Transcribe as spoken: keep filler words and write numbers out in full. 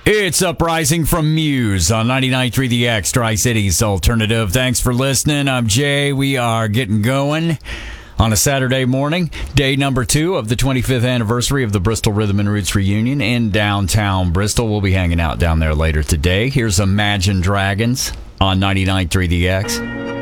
It's Uprising from Muse on ninety-nine point three The X, Tri-Cities Alternative. Thanks for listening. I'm Jay. We are getting going on a Saturday morning, day number two of the twenty-fifth anniversary of the Bristol Rhythm and Roots reunion in downtown Bristol. We'll be hanging out down there later today. Here's Imagine Dragons on ninety-nine point three The X.